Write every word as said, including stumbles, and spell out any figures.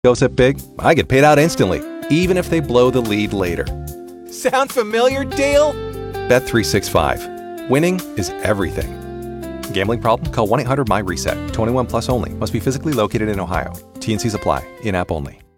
goes up big, I get paid out instantly, even if they blow the lead later. Sound familiar, Dale? Bet three sixty-five. Winning is everything. Gambling problem? Call one eight hundred M Y RESET. twenty-one plus only. Must be physically located in Ohio. T N Cs apply. In-app only.